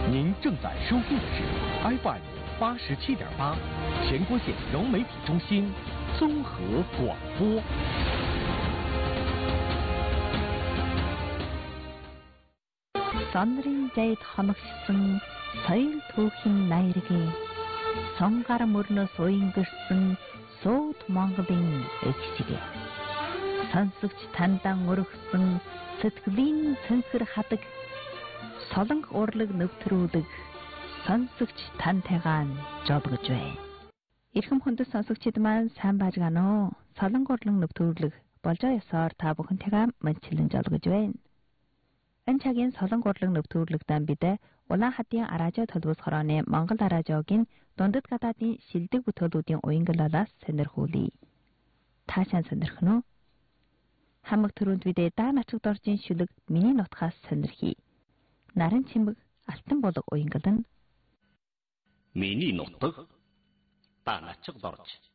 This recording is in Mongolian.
您正在收听的是 FM 87.8，全国县融媒体中心综合广播。 Сонрын зайд хоногшсон соёл түүхийн ноёргийн сонгар мөрнөөс уянгэрсэн сууд Монголын эгшиг. Сонсогч тандан өргөсөн сэтгэлийн цэнхэр хадаг солонх урлаг нэвтрүүлэг сонсогч тантайгаан жолгож байна. Ирхэм хүндэт сонсогчид маань сайн бажгаана уу? Солонх урлаг нэвтрүүлэг болжоо ёсоор та бүхэнтэйгээ мэнчилэн жолгож байна. Энэ цагийн солонх урлаг нэвтрүүлэгтээ бид Улаанхадын Аражо төлбөс хорооны Монгол Аражогийн дундад гадаадын шилдэг бүтээлүүдийн уянгалалаас сонирхуулъя. Та сайн сонирхно уу? Хамаг төрөнд бид даа начигд оржин шүлэг миний нутгаас сонирхий. Наран чимэг алтан булга уянгал нь миний нутаг даа начигд орж